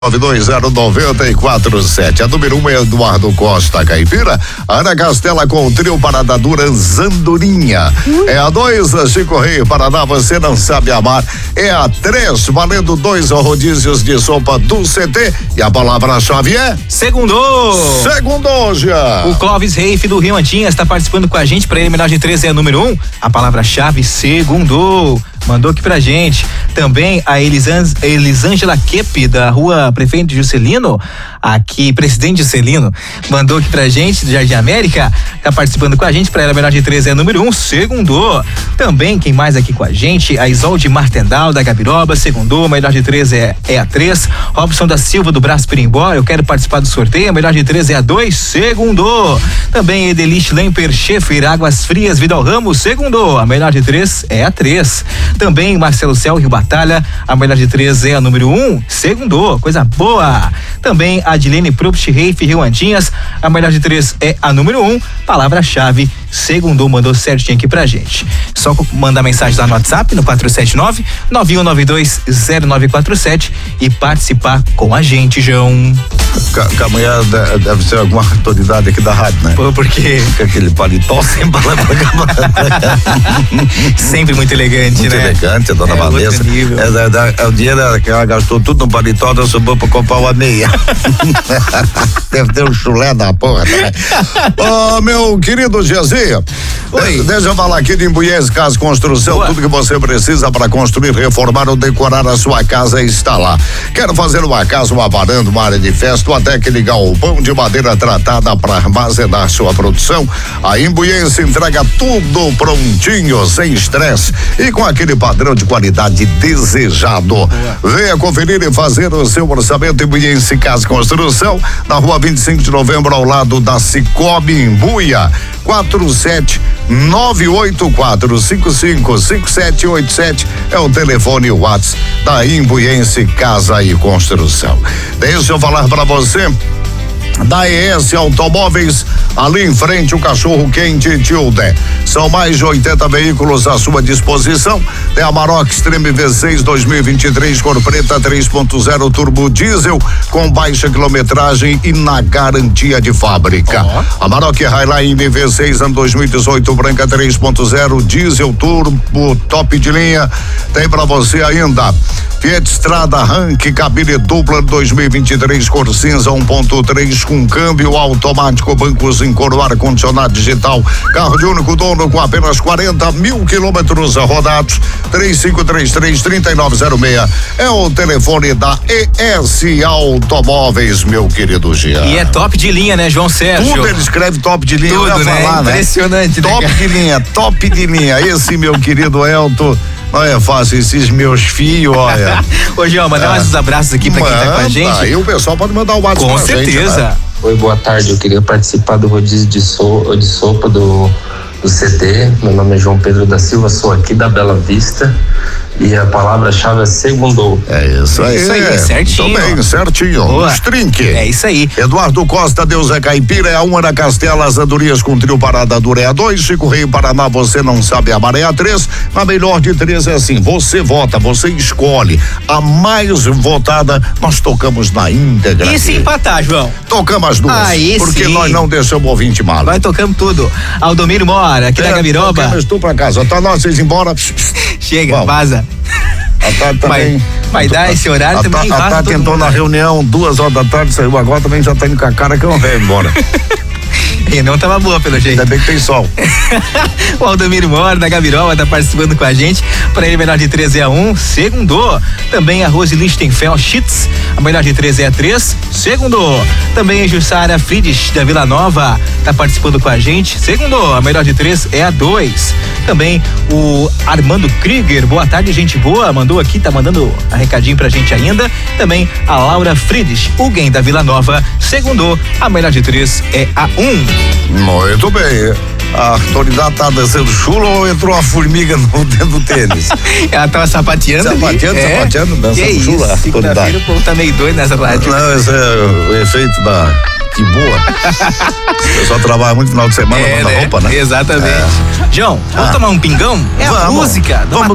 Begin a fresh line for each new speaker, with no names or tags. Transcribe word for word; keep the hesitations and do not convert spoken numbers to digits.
nove dois zero nove quatro sete. A número um é Eduardo Costa Caipira. Ana Castela com o trio Parada Dura Zandorinha. Hum. É a dois, Chico Rei Paraná, você não sabe amar. É a três, valendo dois rodízios de sopa do C T. E a palavra-chave é?
Segundou!
Segundou já!
O Clóvis Reif do Rio Antinha está participando com a gente. Para eliminar de três é a número um. A palavra-chave segundou. Mandou aqui pra gente. Também a Elisan, Elisângela Kepe, da rua Prefeito Juscelino, aqui, Presidente Juscelino, mandou aqui pra gente, do Jardim América, tá participando com a gente. Pra ela, melhor de três é número um, segundou. Também, quem mais aqui com a gente? A Isolde Martendal, da Gabiroba, segundou. Melhor de três é, é a três. Robson da Silva, do Braço Pirimbó, eu quero participar do sorteio. A melhor de três é a dois, segundou. Também Edelich Lemper, Schaefer, Águas Frias, Vidal Ramos, segundou. A melhor de três é a três. Também Marcelo Céu, Rio Batalha, a melhor de três é a número um, segundou, coisa boa. Também a Adilene Probst, Reif, Rio Andinhas, a melhor de três é a número um, palavra-chave, segundou, mandou certinho aqui pra gente. Só mandar mensagem lá no WhatsApp, no quatro sete nove, nove um nove dois, zero nove quatro sete e participar com a gente, João.
Que a mulher deve ser alguma autoridade aqui da rádio, né?
Pô, por quê?
Com aquele paletó sem palavra.
Sempre muito elegante,
muito
né?
Muito elegante, a dona
é
Vanessa. É, é, é, o dinheiro que ela gastou tudo no paletó, ela subiu pra comprar uma meia. Deve ter um chulé da porra também. Ô, oh, meu querido Gezinho, de, deixa eu falar aqui de Imbuiense Casa Construção. Boa. Tudo que você precisa para construir, reformar ou decorar a sua casa está lá. Quero fazer uma casa, uma varanda, uma área de festa, ou até aquele galpão de madeira tratada para armazenar sua produção. A Imbuiense entrega tudo prontinho, sem estresse e com aquele padrão de qualidade desejado. Boa. Venha conferir e fazer o seu orçamento. Imbuiense Casa Construção, na rua vinte e cinco de novembro, ao lado da Cicobi Imbuia. quatro sete nove oito quatro cinco cinco cinco sete oito sete é o telefone e o WhatsApp da Imbuiense Casa e Construção. Deixa eu falar para você da E S Automóveis, ali em frente o Cachorro Quente Tilde. São mais de oitenta veículos à sua disposição. Tem a Maroc Extreme V seis dois mil e vinte e três, cor preta, três ponto zero turbo diesel, com baixa quilometragem e na garantia de fábrica. Oh. A Maroc Highline V seis ano dois mil e dezoito, branca, três ponto zero, diesel turbo, top de linha. Tem pra você ainda Fiat Strada Rank, cabine dupla dois mil e vinte e três, cor cinza, um ponto três, com câmbio automático, bancos em couro, ar-condicionado digital, carro de único dono com apenas quarenta mil quilômetros rodados. Três cinco três três, três nove zero seis é o telefone da E S Automóveis, meu querido Jean.
E é top de linha, né, João Sérgio?
Tudo ele escreve top de linha.
Tudo, né?
Falar,
Impressionante,
né?
né?
Top de linha, top de linha. Esse, meu querido Elton, não é fácil, esses meus filhos, olha.
Ô, João, mandar é. mais uns abraços aqui pra Manda, quem tá com a gente.
Aí o pessoal pode mandar o WhatsApp.
Com certeza.
Gente, né?
Oi, boa tarde. Eu queria participar do rodízio de, so, de sopa do, do C T. Meu nome é João Pedro da Silva, sou aqui da Bela Vista. E a palavra-chave é segundou.
É isso aí.
Isso aí, certinho.
Também, certinho. Boa. Trinque.
É isso aí.
Eduardo Costa, Deus é Caipira, é a uma na Castela, as Andorias com trio Parada Dura é a dois, Chico Rei Paraná, você não sabe amar é a três, na melhor de três é assim, você vota, você escolhe. A mais votada, nós tocamos na íntegra.
E se empatar, João?
Tocamos as duas.
Aí
porque
sim.
Nós não deixamos o ouvinte mal.
Vai tocando tudo. Aldomiro Mora, aqui é, da Gabiroba.
Tocamos tu pra casa, tá nós, vocês embora.
Chega,
Vamos.
vaza.
A tarde também.
Vai, vai dar esse horário
a
também.
A Tati entrou na reunião duas horas da tarde, saiu agora, também já tá indo com a cara que não veio embora.
E não tava boa, pelo jeito.
Ainda bem que tem sol.
O Aldomiro Mora, da Gabiroba, tá participando com a gente. Para ele, melhor de três é a um, segundou. Também a Rose Lichtenfeld Schitz, a melhor de três é a três, segundou. Também a Jussara Friedrich, da Vila Nova, tá participando com a gente, segundou. A melhor de três é a dois. Também o Armando Krieger, boa tarde, gente boa, mandou aqui, tá mandando um recadinho pra gente ainda. Também a Laura Friedrich, Hugen, da Vila Nova, segundou. A melhor de três é a um.
Muito bem. A autoridade tá dançando chula ou entrou uma formiga no dentro do tênis?
Ela tava sapateando.
Sapateando,
ali.
sapateando,
é.
dançando chula.
Segunda-feira o povo tá meio doido nessa rádio.
Não, esse é o efeito da. Que boa. O pessoal trabalha muito no final de semana,
é,
manda
né?
roupa, né?
Exatamente. É. João, vamos ah. tomar um pingão? É
vamos,
a música.
Vamos